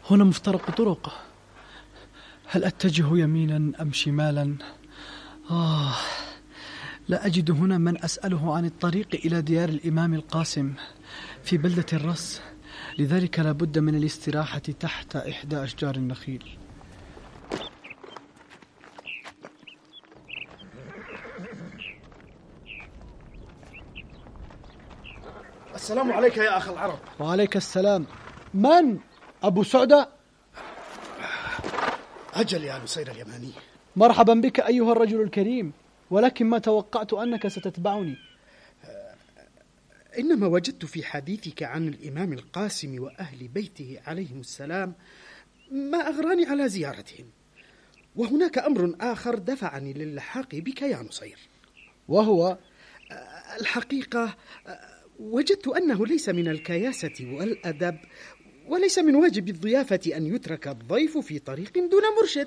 هنا مفترق طرق، هل أتجه يمينا أم شمالا؟ لا أجد هنا من أسأله عن الطريق إلى ديار الإمام القاسم في بلدة الرس، لذلك لا بد من الاستراحة تحت إحدى أشجار النخيل. السلام عليك يا أخ العرب. وعليك السلام. من؟ أبو سعدة؟ أجل يا نصير اليماني. مرحبا بك أيها الرجل الكريم، ولكن ما توقعت أنك ستتبعني. إنما وجدت في حديثك عن الإمام القاسم وأهل بيته عليهم السلام ما أغراني على زيارتهم، وهناك أمر آخر دفعني للحاق بك يا نصير، وهو الحقيقة وجدت أنه ليس من الكياسة والأدب وليس من واجب الضيافة أن يترك الضيف في طريق دون مرشد.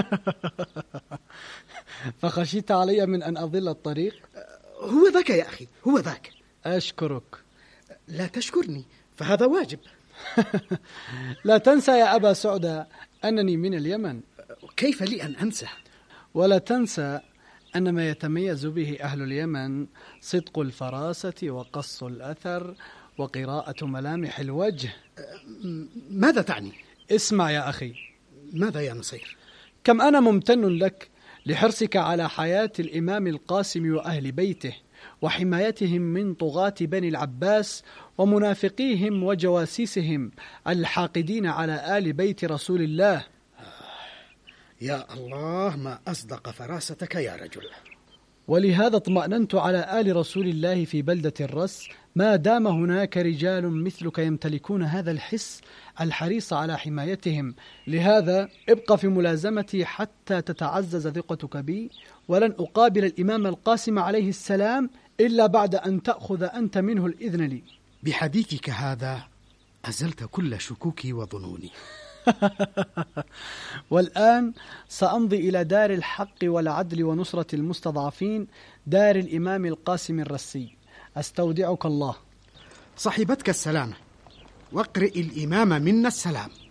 فخشيت علي من أن أضل الطريق؟ هو ذاك يا أخي، هو ذاك. أشكرك. لا تشكرني، فهذا واجب. لا تنسى يا أبا سعدة أنني من اليمن. كيف لي أن أنسى؟ ولا تنسى أن ما يتميز به أهل اليمن صدق الفراسة وقص الأثر وقراءة ملامح الوجه. ماذا تعني؟ اسمع يا أخي. ماذا يا نصير؟ كم أنا ممتن لك لحرصك على حياة الإمام القاسم وأهل بيته وحمايتهم من طغاة بني العباس ومنافقيهم وجواسيسهم الحاقدين على آل بيت رسول الله. يا الله، ما أصدق فراستك يا رجل. ولهذا اطمأننت على آل رسول الله في بلدة الرس ما دام هناك رجال مثلك يمتلكون هذا الحس الحريص على حمايتهم. لهذا ابقى في ملازمتي حتى تتعزز ثقتك بي، ولن أقابل الإمام القاسم عليه السلام إلا بعد أن تأخذ أنت منه الإذن لي. بحديثك هذا أزلت كل شكوكي وظنوني. والآن سأمضي إلى دار الحق والعدل ونصرة المستضعفين، دار الإمام القاسم الرسي. أستودعك الله. صحبتك السلامة، واقرئ الإمام منا السلام.